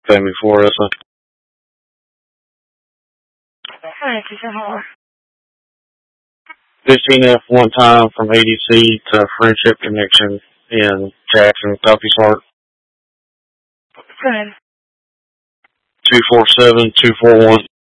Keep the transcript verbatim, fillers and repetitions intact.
Family Florissa. Hi, this is Hall. fifteen F one time from A D C to Friendship Connection in Jackson, Coffee Smart. Good. two four seven two four one.